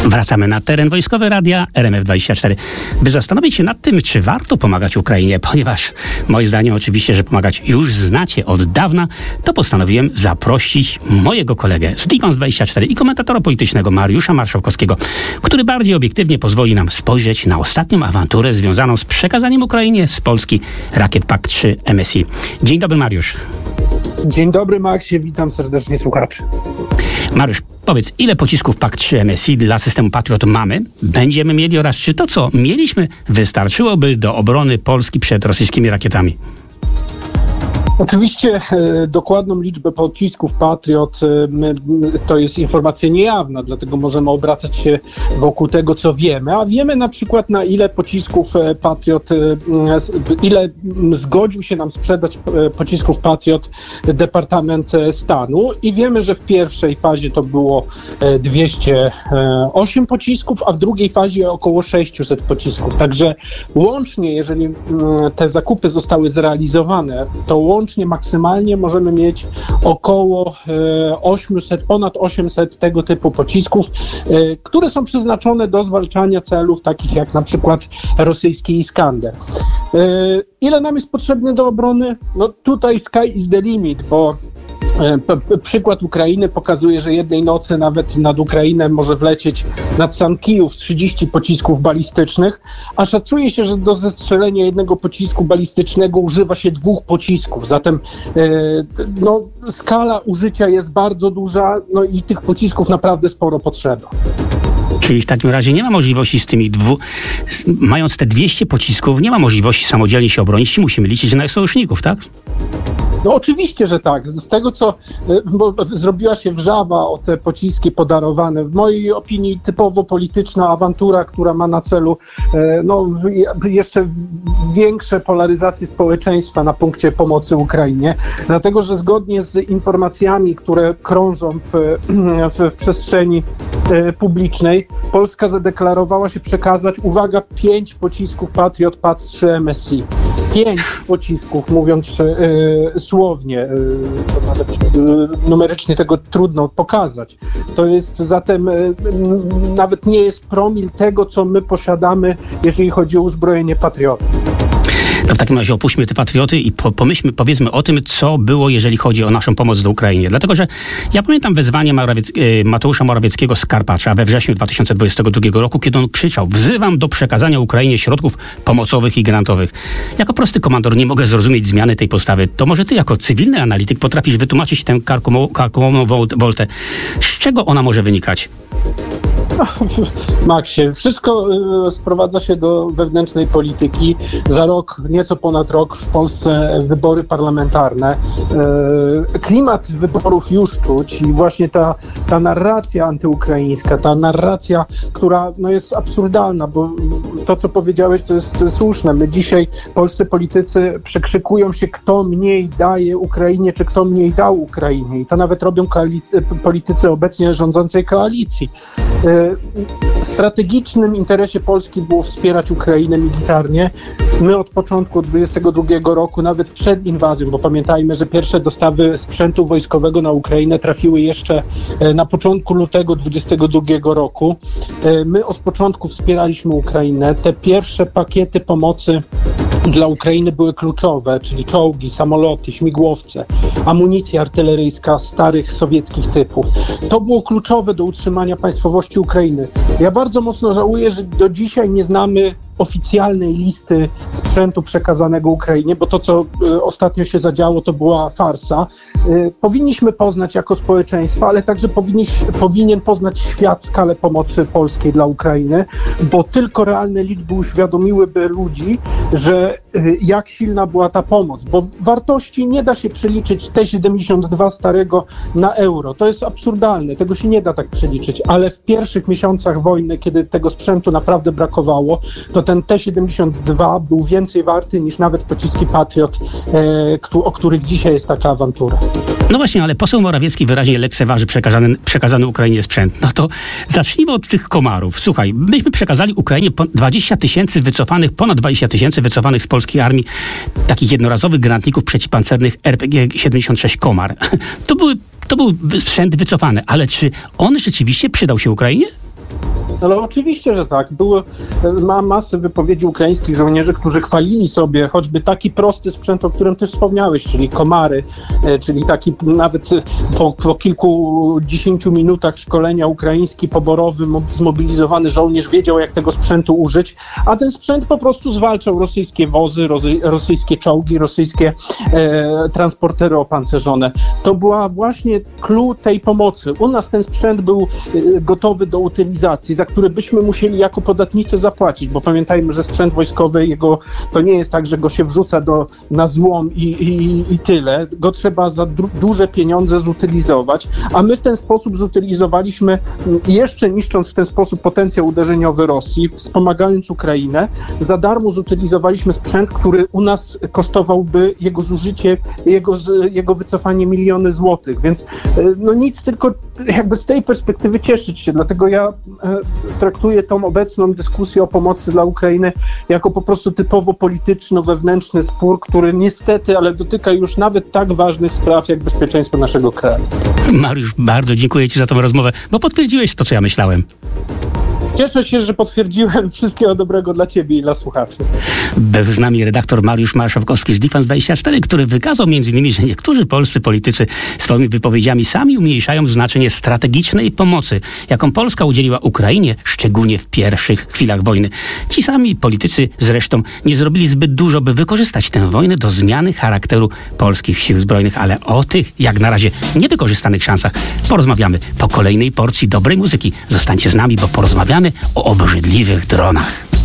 Wracamy na teren wojskowy radia RMF24, by zastanowić się nad tym, czy warto pomagać Ukrainie, ponieważ moje zdanie oczywiście, że pomagać już znacie od dawna, to postanowiłem zaprosić mojego kolegę z Difans24 i komentatora politycznego Mariusza Marszałkowskiego, który bardziej obiektywnie pozwoli nam spojrzeć na ostatnią awanturę związaną z przekazaniem Ukrainie z Polski rakiet PAK-3 MSI. Dzień dobry, Mariusz. Dzień dobry, Maksie, witam serdecznie słuchaczy. Mariusz, powiedz, ile pocisków PAK-3 MSI dla systemu Patriot mamy, będziemy mieli oraz czy to, co mieliśmy, wystarczyłoby do obrony Polski przed rosyjskimi rakietami? Oczywiście dokładną liczbę pocisków Patriot to jest informacja niejawna, dlatego możemy obracać się wokół tego, co wiemy. A wiemy na przykład, na ile pocisków Patriot, ile zgodził się nam sprzedać pocisków Patriot Departament Stanu i wiemy, że w pierwszej fazie to było 208 pocisków, a w drugiej fazie około 600 pocisków. Także łącznie, jeżeli te zakupy zostały zrealizowane, to łącznie maksymalnie możemy mieć około 800, ponad 800 tego typu pocisków, które są przeznaczone do zwalczania celów takich jak na przykład rosyjski Iskander. Ile nam jest potrzebne do obrony? No tutaj sky is the limit, bo przykład Ukrainy pokazuje, że jednej nocy nawet nad Ukrainę może wlecieć nad sam Kijów 30 pocisków balistycznych, a szacuje się, że do zestrzelenia jednego pocisku balistycznego używa się 2 pocisków. Zatem skala użycia jest bardzo duża, no i tych pocisków naprawdę sporo potrzeba. Czyli w takim razie nie ma możliwości z tymi mając te 200 pocisków, nie ma możliwości samodzielnie się obronić i musimy liczyć na sojuszników, tak? No oczywiście, że tak. Z tego, co zrobiła się wrzawa o te pociski podarowane, w mojej opinii typowo polityczna awantura, która ma na celu jeszcze większe polaryzację społeczeństwa na punkcie pomocy Ukrainie, dlatego, że zgodnie z informacjami, które krążą w przestrzeni publicznej, Polska zadeklarowała się przekazać, uwaga, 5 pocisków Patriot PAK-3 MSI. 5 pocisków, mówiąc słownie, nawet numerycznie tego trudno pokazać. To jest zatem nawet nie jest promil tego, co my posiadamy, jeżeli chodzi o uzbrojenie Patriotów. To w takim razie opuśćmy te patrioty i powiedzmy o tym, co było, jeżeli chodzi o naszą pomoc dla Ukrainie. Dlatego, że ja pamiętam wezwanie Mateusza Morawieckiego z Karpacza we wrześniu 2022 roku, kiedy on krzyczał: wzywam do przekazania Ukrainie środków pomocowych i grantowych. Jako prosty komandor nie mogę zrozumieć zmiany tej postawy. To może ty jako cywilny analityk potrafisz wytłumaczyć tę karkołomną woltę. Z czego ona może wynikać? Maksie, wszystko sprowadza się do wewnętrznej polityki. Za rok, nieco ponad rok w Polsce wybory parlamentarne. Klimat wyborów już czuć i właśnie ta narracja antyukraińska, ta narracja, która jest absurdalna, bo to, co powiedziałeś, to jest słuszne. My dzisiaj, polscy politycy, przekrzykują się, kto mniej daje Ukrainie, czy kto mniej dał Ukrainie. I to nawet robią politycy obecnie rządzącej koalicji. W strategicznym interesie Polski było wspierać Ukrainę militarnie. My od początku 2022 roku, nawet przed inwazją, bo pamiętajmy, że pierwsze dostawy sprzętu wojskowego na Ukrainę trafiły jeszcze na początku lutego 2022 roku. My od początku wspieraliśmy Ukrainę. Te pierwsze pakiety pomocy dla Ukrainy były kluczowe, czyli czołgi, samoloty, śmigłowce, amunicja artyleryjska starych sowieckich typów. To było kluczowe do utrzymania państwowości Ukrainy. Ja bardzo mocno żałuję, że do dzisiaj nie znamy oficjalnej listy sprzętu przekazanego Ukrainie, bo to, co ostatnio się zadziało, to była farsa. Powinniśmy poznać jako społeczeństwo, ale także powinien poznać świat skalę pomocy polskiej dla Ukrainy, bo tylko realne liczby uświadomiłyby ludzi, że jak silna była ta pomoc, bo wartości nie da się przeliczyć T-72 starego na euro. To jest absurdalne, tego się nie da tak przeliczyć, ale w pierwszych miesiącach wojny, kiedy tego sprzętu naprawdę brakowało, to ten T-72 był więcej warty niż nawet pociski Patriot, o których dzisiaj jest taka awantura. No właśnie, ale poseł Morawiecki wyraźnie lekceważy przekazany Ukrainie sprzęt. No to zacznijmy od tych komarów. Słuchaj, myśmy przekazali Ukrainie ponad 20 tysięcy wycofanych z polskiej armii takich jednorazowych granatników przeciwpancernych RPG-76 Komar. To był sprzęt wycofany, ale czy on rzeczywiście przydał się Ukrainie? Ale oczywiście, że tak. Ma masę wypowiedzi ukraińskich żołnierzy, którzy chwalili sobie choćby taki prosty sprzęt, o którym ty wspomniałeś, czyli komary, czyli taki nawet po kilkudziesięciu minutach szkolenia ukraiński, poborowy, zmobilizowany żołnierz wiedział, jak tego sprzętu użyć, a ten sprzęt po prostu zwalczał rosyjskie wozy, rosyjskie czołgi, rosyjskie transportery opancerzone. To była właśnie clue tej pomocy. U nas ten sprzęt był gotowy do utylizacji, za który byśmy musieli jako podatnicy zapłacić, bo pamiętajmy, że sprzęt wojskowy, to nie jest tak, że go się wrzuca na złom i tyle. Go trzeba za duże pieniądze zutylizować, a my w ten sposób zutylizowaliśmy, jeszcze niszcząc w ten sposób potencjał uderzeniowy Rosji, wspomagając Ukrainę, za darmo zutylizowaliśmy sprzęt, który u nas kosztowałby jego zużycie, jego wycofanie miliony złotych, więc no nic, tylko jakby z tej perspektywy cieszyć się, dlatego ja traktuję tą obecną dyskusję o pomocy dla Ukrainy jako po prostu typowo polityczno-wewnętrzny spór, który niestety, ale dotyka już nawet tak ważnych spraw, jak bezpieczeństwo naszego kraju. Mariusz, bardzo dziękuję Ci za tę rozmowę, bo potwierdziłeś to, co ja myślałem. Cieszę się, że potwierdziłem. Wszystkiego dobrego dla Ciebie i dla słuchaczy. Był z nami redaktor Mariusz Marszałkowski z Defense24, który wykazał m.in., że niektórzy polscy politycy swoimi wypowiedziami sami umniejszają znaczenie strategicznej pomocy, jaką Polska udzieliła Ukrainie, szczególnie w pierwszych chwilach wojny. Ci sami politycy zresztą nie zrobili zbyt dużo, by wykorzystać tę wojnę do zmiany charakteru polskich sił zbrojnych, ale o tych, jak na razie, niewykorzystanych szansach porozmawiamy po kolejnej porcji dobrej muzyki. Zostańcie z nami, bo porozmawiamy o obrzydliwych dronach.